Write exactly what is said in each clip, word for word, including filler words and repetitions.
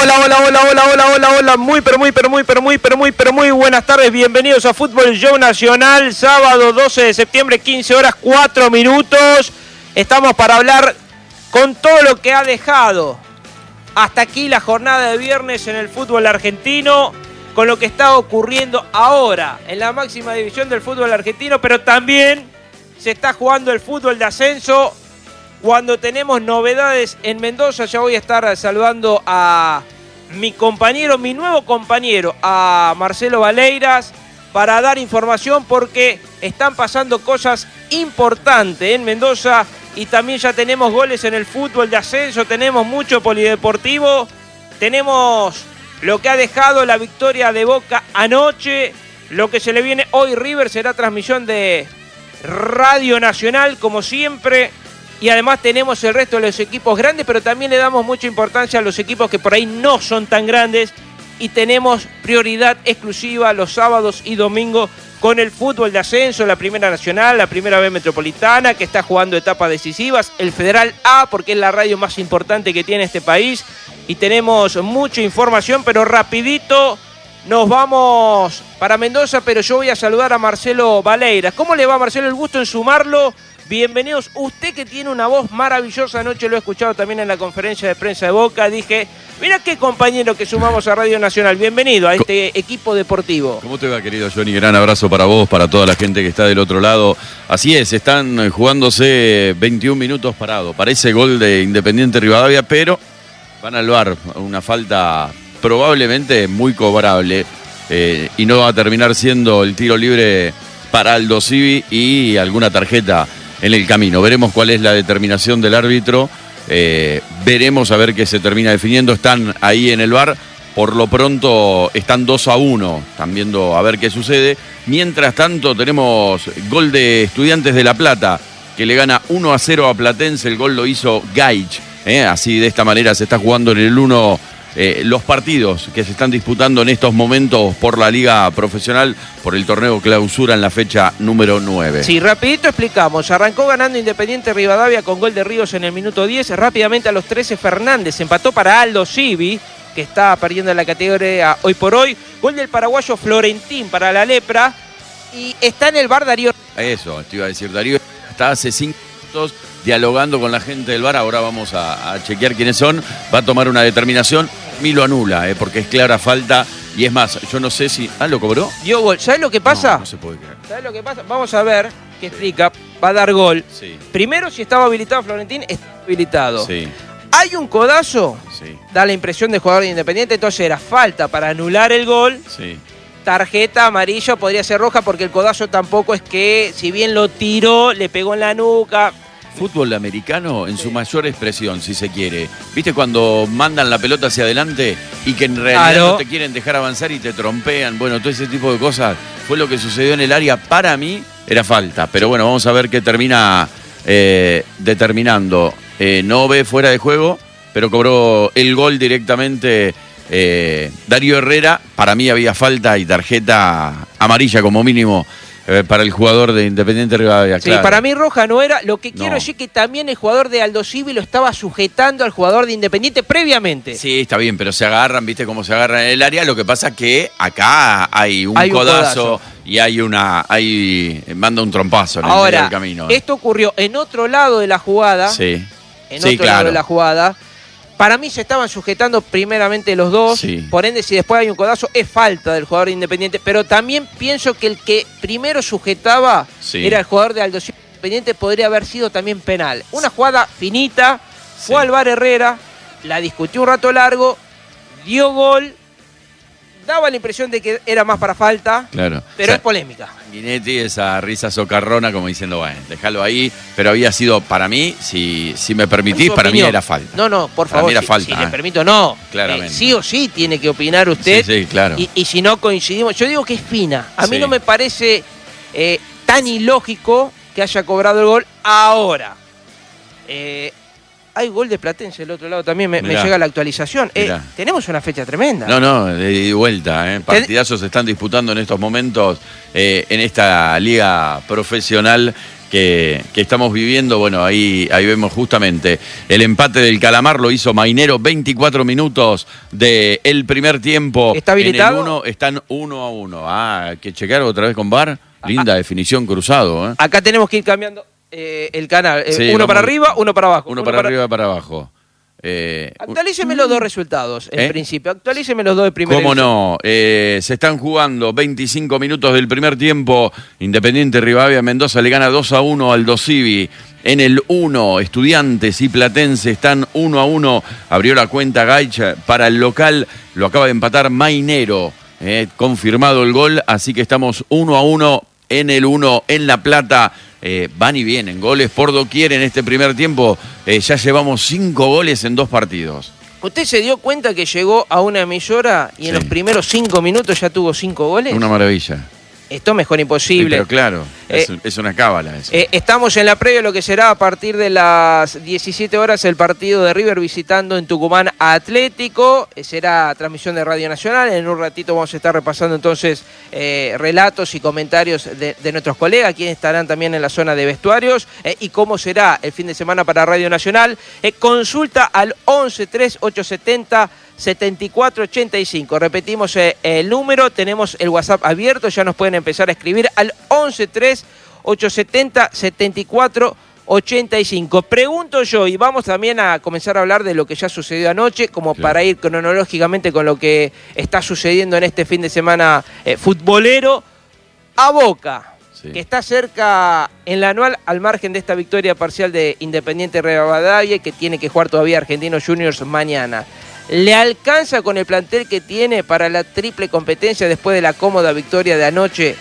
hola, hola, hola, hola, hola, hola, hola, muy, pero muy, pero muy, pero muy, pero muy, pero muy buenas tardes, bienvenidos a Fútbol Show Nacional, sábado doce de septiembre, quince horas, cuatro minutos, estamos para hablar con todo lo que ha dejado hasta aquí la jornada de viernes en el fútbol argentino, con lo que está ocurriendo ahora en la máxima división del fútbol argentino, pero también se está jugando el fútbol de ascenso. Cuando tenemos novedades en Mendoza, ya voy a estar saludando a mi compañero, mi nuevo compañero, a Marcelo Valeiras, para dar información porque están pasando cosas importantes en Mendoza y también ya tenemos goles en el fútbol de ascenso, tenemos mucho polideportivo, tenemos lo que ha dejado la victoria de Boca anoche, lo que se le viene hoy River será transmisión de Radio Nacional como siempre. Y además tenemos el resto de los equipos grandes, pero también le damos mucha importancia a los equipos que por ahí no son tan grandes. Y tenemos prioridad exclusiva los sábados y domingos con el fútbol de ascenso, la Primera Nacional, la Primera B Metropolitana, que está jugando etapas decisivas, el Federal A, porque es la radio más importante que tiene este país. Y tenemos mucha información, pero rapidito nos vamos para Mendoza, pero yo voy a saludar a Marcelo Valeiras. ¿Cómo le va, Marcelo? El gusto en sumarlo. Bienvenidos, usted que tiene una voz maravillosa, anoche lo he escuchado también en la conferencia de prensa de Boca, dije, mira qué compañero que sumamos a Radio Nacional, bienvenido a este equipo deportivo. ¿Cómo te va, querido Johnny? Gran abrazo para vos, para toda la gente que está del otro lado. Así es, están jugándose veintiún minutos parados, parece gol de Independiente Rivadavia, pero van al V A R, una falta probablemente muy cobrable, eh, y no va a terminar siendo el tiro libre para Aldo Civi y alguna tarjeta en el camino. Veremos cuál es la determinación del árbitro, eh, veremos a ver qué se termina definiendo. Están ahí en el V A R, por lo pronto están dos a uno, están viendo a ver qué sucede. Mientras tanto tenemos gol de Estudiantes de La Plata, que le gana uno a cero a Platense, el gol lo hizo Gaich, eh, así de esta manera se está jugando en el uno Eh, los partidos que se están disputando en estos momentos por la Liga Profesional, por el torneo clausura en la fecha número nueve. Sí, rapidito explicamos. Arrancó ganando Independiente Rivadavia con gol de Ríos en el minuto diez. Rápidamente a los trece Fernández empató para Aldo Civi, que está perdiendo la categoría hoy por hoy. Gol del paraguayo Florentín para la Lepra. Y está en el V A R Darío. Eso, te iba a decir, Darío está hace cinco minutos dialogando con la gente del V A R. Ahora vamos a, a chequear quiénes son. Va a tomar una determinación. Mí lo anula, eh, porque es clara falta. Y es más, yo no sé si... ¿Ah, lo cobró? Dio gol. ¿Sabes lo que pasa? No, no se puede creer. ¿Sabes lo que pasa? Vamos a ver qué explica. Va a dar gol. Sí. Primero, si estaba habilitado Florentín, está habilitado. Sí. Hay un codazo. Sí. Da la impresión de jugador de Independiente. Entonces era falta para anular el gol. Sí. Tarjeta amarilla, podría ser roja, porque el codazo tampoco es que, si bien lo tiró, le pegó en la nuca. Fútbol americano en su mayor expresión, si se quiere. ¿Viste cuando mandan la pelota hacia adelante y que en realidad Claro. no te quieren dejar avanzar y te trompean? Bueno, todo ese tipo de cosas fue lo que sucedió en el área. Para mí era falta, pero bueno, vamos a ver qué termina eh, determinando. Eh, no ve fuera de juego, pero cobró el gol directamente eh, Darío Herrera. Para mí había falta y tarjeta amarilla como mínimo Eh, para el jugador de Independiente Rivadavia. Sí, claro. para mí roja no era. Lo que quiero No. decir que también el jugador de Aldo Civi lo estaba sujetando al jugador de Independiente previamente. Sí, está bien, pero se agarran, ¿viste cómo se agarran en el área? Lo que pasa es que acá hay un, Hay un codazo, codazo. y hay una... hay manda un trompazo en el Ahora, medio del camino. ¿eh? esto ocurrió en otro lado de la jugada. Sí, En sí, otro claro. lado de la jugada. Para mí se estaban sujetando primeramente los dos. Sí. Por ende, si después hay un codazo, es falta del jugador de Independiente. Pero también pienso que el que primero sujetaba Sí. era el jugador de Aldo Civi Independiente. Podría haber sido también penal. Una jugada finita. Fue Sí. al V A R Herrera. La discutió un rato largo. Dio gol. Daba la impresión de que era más para falta. Claro. Pero O sea, es polémica. Sanguinetti, esa risa socarrona como diciendo, bueno, déjalo ahí. Pero había sido, para mí, si, si me permitís, Su para opinión. mí era falta. No, no, por Para favor. mí era si, falta, si eh. le permito, no. Claramente. Eh, sí o sí tiene que opinar usted. Sí, sí, claro. Y, y si no coincidimos, yo digo que es fina. A mí Sí. no me parece eh, tan ilógico que haya cobrado el gol ahora. Eh, hay gol de Platense del otro lado también, me, me Mirá. llega la actualización. Eh, Mirá. tenemos una fecha tremenda. No, no, de ida y vuelta. ¿eh? Partidazos se están disputando en estos momentos eh, en esta liga profesional que, que estamos viviendo. Bueno, ahí, ahí vemos justamente el empate del Calamar, lo hizo Mainero, veinticuatro minutos del primer tiempo. ¿Está habilitado? En el uno, están uno a uno. Ah, hay que chequear otra vez con V A R. Linda ah, definición cruzado. ¿eh? Acá tenemos que ir cambiando eh, el canal. Eh, sí, uno vamos, para arriba, uno para abajo. Uno, uno para, para arriba, para abajo. Eh, Actualíceme los dos resultados, en ¿eh? principio. Actualíceme los dos de primera ¿Cómo división. no? Eh, se están jugando veinticinco minutos del primer tiempo. Independiente Rivadavia Mendoza le gana dos a uno al Dosivi. En el uno, Estudiantes y Platense están uno a uno. Abrió la cuenta Gaich para el local. Lo acaba de empatar Mainero. Eh, confirmado el gol, así que estamos uno a uno en el uno en La Plata. Eh, van y vienen, goles por doquier en este primer tiempo. Eh, ya llevamos cinco goles en dos partidos. ¿Usted se dio cuenta que llegó a una emisora y en Sí. los primeros cinco minutos ya tuvo cinco goles? Una maravilla. Esto mejor imposible. Sí, pero claro, es, Eh, es una cábala eso. Eh, estamos en la previa de lo que será a partir de las diecisiete horas el partido de River visitando en Tucumán a Atlético. Eh, será transmisión de Radio Nacional. En un ratito vamos a estar repasando entonces eh, relatos y comentarios de, de nuestros colegas, quienes estarán también en la zona de vestuarios, eh, y cómo será el fin de semana para Radio Nacional. Eh, consulta al once tres ocho setenta setenta y cuatro ochenta y cinco. Repetimos eh, el número, tenemos el WhatsApp abierto, ya nos pueden empezar a escribir al once tres ocho setenta setenta y cuatro ochenta y cinco. Pregunto yo, y vamos también a comenzar a hablar de lo que ya sucedió anoche, como claro, para ir cronológicamente con lo que está sucediendo en este fin de semana eh, futbolero. A Boca, sí, que está cerca en la anual, al margen de esta victoria parcial de Independiente Rivadavia, que tiene que jugar todavía Argentinos Juniors mañana. ¿Le alcanza con el plantel que tiene para la triple competencia después de la cómoda victoria de anoche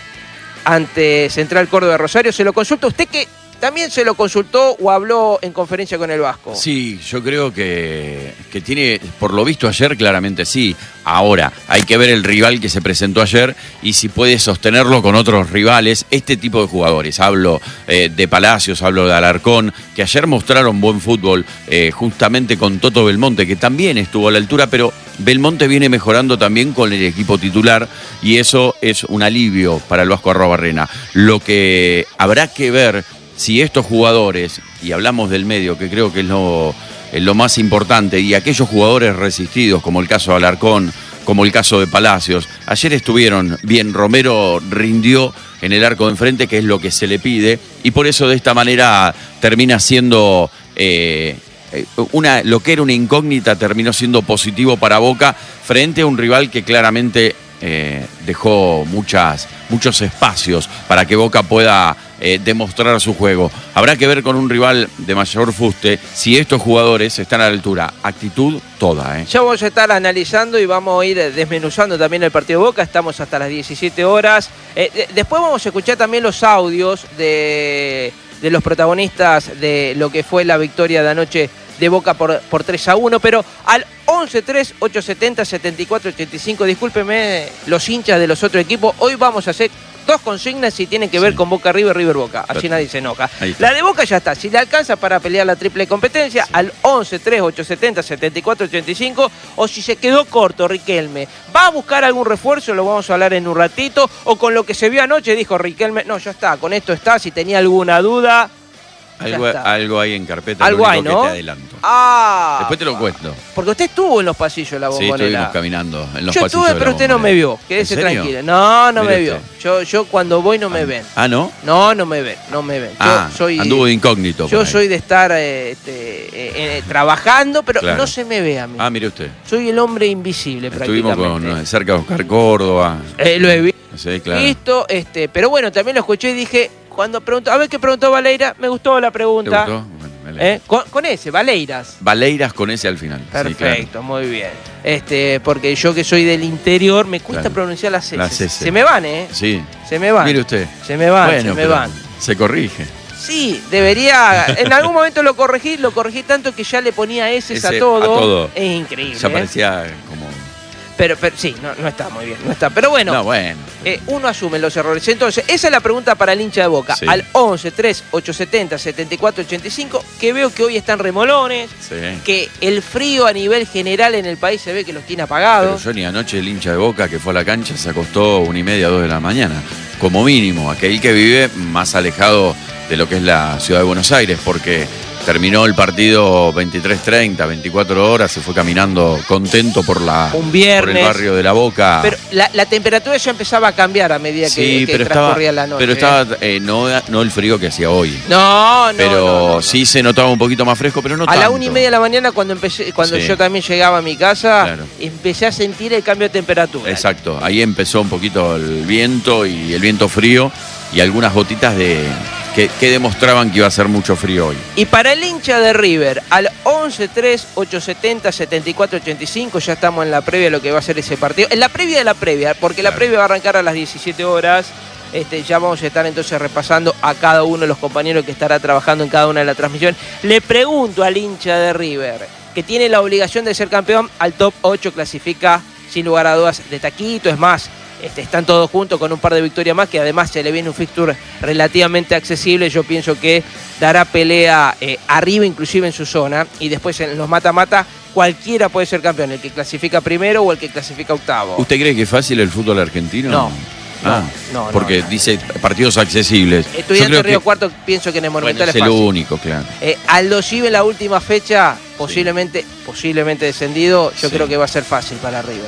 ante Central Córdoba de Rosario? Se lo consulta usted, que también se lo consultó o habló en conferencia con el Vasco. Sí, yo creo que, que tiene, por lo visto ayer, claramente sí. Ahora, hay que ver el rival que se presentó ayer y si puede sostenerlo con otros rivales, este tipo de jugadores. Hablo eh, de Palacios, hablo de Alarcón, que ayer mostraron buen fútbol, eh, justamente con Toto Belmonte, que también estuvo a la altura, pero Belmonte viene mejorando también con el equipo titular y eso es un alivio para el Vasco Arrobarrena. Lo que habrá que ver si estos jugadores, y hablamos del medio, que creo que es lo, es lo más importante, y aquellos jugadores resistidos, como el caso de Alarcón, como el caso de Palacios, ayer estuvieron bien. Romero rindió en el arco de enfrente, que es lo que se le pide, y por eso de esta manera termina siendo eh, una, lo que era una incógnita, terminó siendo positivo para Boca, frente a un rival que claramente eh, dejó muchas, muchos espacios para que Boca pueda Eh, demostrar su juego. Habrá que ver con un rival de mayor fuste si estos jugadores están a la altura. Actitud toda, ¿eh? Ya vamos a estar analizando y vamos a ir desmenuzando también el partido de Boca. Estamos hasta las diecisiete horas. Eh, de, después vamos a escuchar también los audios de, de los protagonistas de lo que fue la victoria de anoche de Boca por, por tres a uno, pero al once tres ocho setenta setenta y cuatro ochenta y cinco, discúlpeme los hinchas de los otros equipos, hoy vamos a hacer dos consignas si tienen que ver sí. con Boca River, River Boca, así Perfecto. Nadie se enoja. La de Boca ya está, si le alcanza para pelear la triple competencia, sí. al once tres ocho setenta setenta y cuatro ochenta y cinco, o si se quedó corto Riquelme, ¿va a buscar algún refuerzo? Lo vamos a hablar en un ratito, o con lo que se vio anoche dijo Riquelme, no, ya está, con esto está, si tenía alguna duda. Algo, algo hay en carpeta, algo hay, ¿no? Que te adelanto. Ah, después te lo cuento. Porque usted estuvo en los pasillos de la Bombonera. Sí, estuvimos caminando en los yo pasillos estuve, pero usted no me vio. Quédese tranquilo. No, no Mire me vio. Yo, yo cuando voy no me ah, ven. ¿Ah, no? No, no me ven, no me ven. Yo ah, soy, anduvo de incógnito. Yo soy de estar eh, este, eh, eh, trabajando, pero claro. no se me ve a mí. Ah, mire usted. Soy el hombre invisible. Estuvimos prácticamente. Con, cerca de Oscar Córdoba. Eh, lo he visto. Sí, claro. Listo, este, pero bueno, también lo escuché y dije, cuando preguntó, a ver qué preguntó Valeira, me gustó la pregunta. ¿Te gustó? Bueno, ¿Eh? Con, con ese, Valeiras. Valeiras con ese al final. Perfecto, sí, claro. Muy bien. Este, porque yo que soy del interior me cuesta claro. pronunciar las las S. Se me van, ¿eh? Sí. Se me van. Mire usted. Se me van, bueno, se me van. Se corrige. Sí, debería. En algún momento lo corregí, lo corregí tanto que ya le ponía S a todo. A todo. Es increíble. Ya parecía ¿eh? como. Pero, pero sí, no, no está muy bien, no está. Pero bueno, no, bueno. Eh, uno asume los errores. Entonces, esa es la pregunta para el hincha de Boca. Sí. Al once tres ocho setenta setenta y cuatro ochenta y cinco, que veo que hoy están remolones, sí. que el frío a nivel general en el país se ve que los tiene apagados. Pero yo ni anoche el hincha de Boca que fue a la cancha se acostó una y media, dos de la mañana. Como mínimo, aquel que vive más alejado de lo que es la ciudad de Buenos Aires, porque terminó el partido veintitrés treinta, veinticuatro horas, se fue caminando contento por, la, Un viernes, por el barrio de La Boca. Pero la, la temperatura ya empezaba a cambiar a medida que, sí, que pero transcurría estaba, la noche. Pero estaba, eh, no, no el frío que hacía hoy. No, no, Pero no, no, no. sí se notaba un poquito más fresco, pero no a tanto. la una y media de la mañana, cuando empecé, cuando Sí. yo también llegaba a mi casa, Claro. empecé a sentir el cambio de temperatura. Exacto, ahí empezó un poquito el viento y el viento frío y algunas gotitas de que, que demostraban que iba a ser mucho frío hoy. Y para el hincha de River, al once tres ochocientos setenta setenta y cuatro ochenta y cinco, ya estamos en la previa de lo que va a ser ese partido. En la previa de la previa, porque Claro. la previa va a arrancar a las diecisiete horas. Este, ya vamos a estar entonces repasando a cada uno de los compañeros que estará trabajando en cada una de las transmisiones. Le pregunto al hincha de River, que tiene la obligación de ser campeón, al top ocho clasifica sin lugar a dudas de taquito, es más, este, están todos juntos con un par de victorias más, que además se le viene un fixture relativamente accesible. Yo pienso que dará pelea eh, arriba, inclusive en su zona, y después en los mata-mata cualquiera puede ser campeón, el que clasifica primero o el que clasifica octavo. ¿Usted cree que es fácil el fútbol argentino? No. Ah, No, no, porque no. dice partidos accesibles. Estudiante de Río que, Cuarto, pienso que en el bueno, Monumental es es el fácil. único, claro. Eh, Aldo Civi en la última fecha, posiblemente, posiblemente descendido, yo Sí. creo que va a ser fácil para River.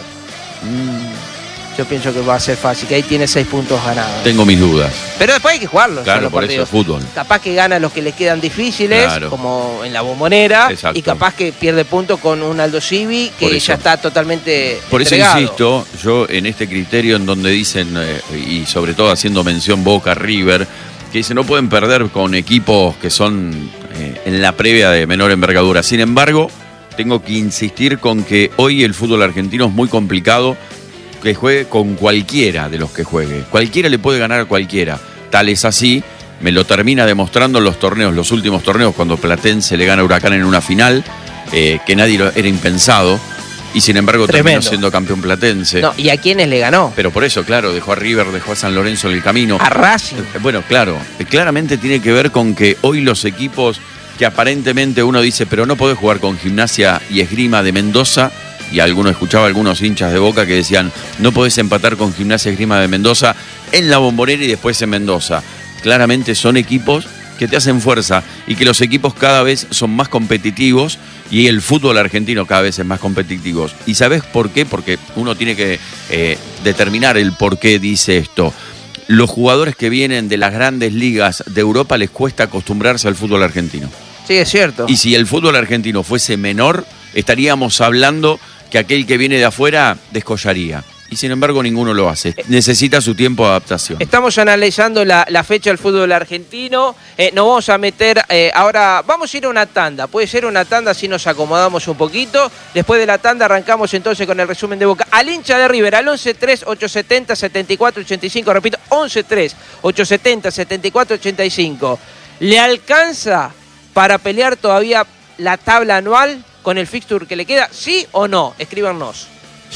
Mm, Yo pienso que va a ser fácil, que ahí tiene seis puntos ganados. tengo mis dudas. Pero después hay que jugarlos. Claro, los por partidos. eso es fútbol. Capaz que gana los que le quedan difíciles, Claro. como en la Bombonera, Exacto. y capaz que pierde puntos con un Aldo Civi Por que eso. ya está totalmente Por eso entregado. insisto, yo en este criterio en donde dicen, eh, y sobre todo haciendo mención Boca, River, que dicen no pueden perder con equipos que son eh, en la previa de menor envergadura. Sin embargo, tengo que insistir con que hoy el fútbol argentino es muy complicado que juegue con cualquiera de los que juegue. Cualquiera le puede ganar a cualquiera. Tal es así, me lo termina demostrando en los torneos, los últimos torneos, cuando Platense le gana a Huracán en una final, eh, que nadie lo, era impensado, y sin embargo Tremendo. terminó siendo campeón Platense. No, ¿y a quiénes le ganó? Pero por eso, claro, dejó a River, dejó a San Lorenzo en el camino. A Racing. Eh, Bueno, claro, eh, claramente tiene que ver con que hoy los equipos que aparentemente uno dice, pero no podés jugar con Gimnasia y Esgrima de Mendoza, y alguno escuchaba a algunos hinchas de Boca que decían, no podés empatar con Gimnasia y Esgrima de Mendoza en la Bombonera y después en Mendoza. Claramente son equipos que te hacen fuerza y que los equipos cada vez son más competitivos y el fútbol argentino cada vez es más competitivo. ¿Y sabés por qué? Porque uno tiene que eh, determinar el por qué dice esto. Los jugadores que vienen de las grandes ligas de Europa les cuesta acostumbrarse al fútbol argentino. Sí, es cierto. Y si el fútbol argentino fuese menor, estaríamos hablando que aquel que viene de afuera descollaría. Y sin embargo ninguno lo hace. Necesita su tiempo de adaptación. Estamos analizando la, la fecha del fútbol argentino. Eh, nos vamos a meter, eh, ahora vamos a ir a una tanda. Puede ser una tanda si nos acomodamos un poquito. Después de la tanda arrancamos entonces con el resumen de Boca. Al hincha de River, al once tres ochocientos setenta setenta y cuatro ochenta y cinco. Repito, once tres ochocientos setenta setenta y cuatro ochenta y cinco. ¿Le alcanza para pelear todavía la tabla anual con el fixture que le queda? ¿Sí o no? Escríbanos.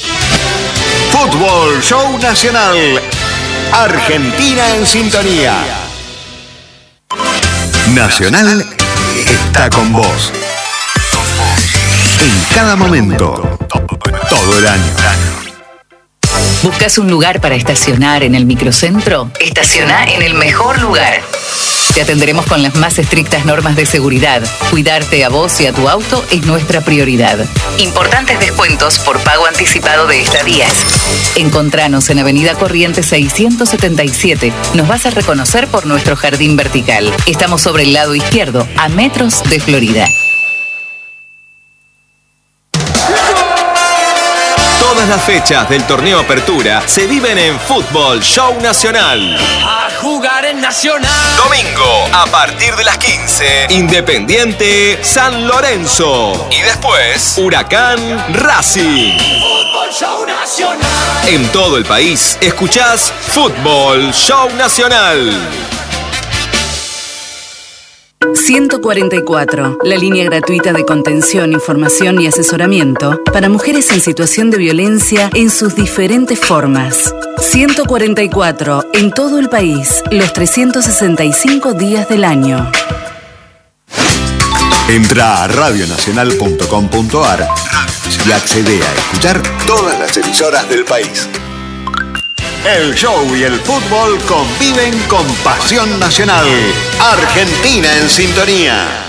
Fútbol Show Nacional. Argentina en sintonía. Nacional está con vos. En cada momento. Todo el año. ¿Buscas un lugar para estacionar en el microcentro? Estaciona en el mejor lugar. Te atenderemos con las más estrictas normas de seguridad. Cuidarte a vos y a tu auto es nuestra prioridad. Importantes descuentos por pago anticipado de estadías. Encontranos en Avenida Corrientes seiscientos setenta y siete. Nos vas a reconocer por nuestro jardín vertical. Estamos sobre el lado izquierdo, a metros de Florida. Todas las fechas del torneo Apertura se viven en Fútbol Show Nacional. A jugar en Nacional. Domingo, a partir de las quince, Independiente San Lorenzo. Y después, Huracán Racing. Fútbol Show Nacional. En todo el país, escuchás Fútbol Show Nacional. ciento cuarenta y cuatro, la línea gratuita de contención, información y asesoramiento para mujeres en situación de violencia en sus diferentes formas. ciento cuarenta y cuatro, en todo el país, los trescientos sesenta y cinco días del año. Entra a radio nacional punto com punto a r y accede a escuchar todas las emisoras del país. El show y el fútbol conviven con pasión nacional. Argentina en sintonía.